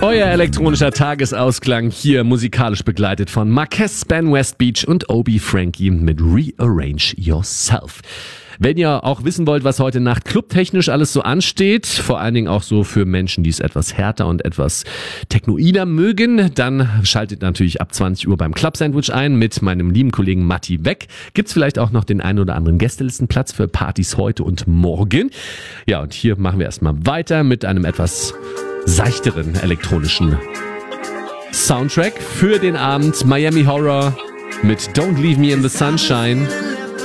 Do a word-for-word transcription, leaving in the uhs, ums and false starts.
Euer elektronischer Tagesausklang hier musikalisch begleitet von Marquez, Ben Westbeach und Obi Frankie mit Rearrange Yourself. Wenn ihr auch wissen wollt, was heute Nacht clubtechnisch alles so ansteht, vor allen Dingen auch so für Menschen, die es etwas härter und etwas technoider mögen, dann schaltet natürlich ab zwanzig Uhr beim Club Sandwich ein mit meinem lieben Kollegen Matti Beck. Gibt's vielleicht auch noch den einen oder anderen Gästelistenplatz für Partys heute und morgen. Ja, und hier machen wir erstmal weiter mit einem etwas seichteren elektronischen Soundtrack für den Abend. Miami Horror mit Don't Leave Me in the Sunshine.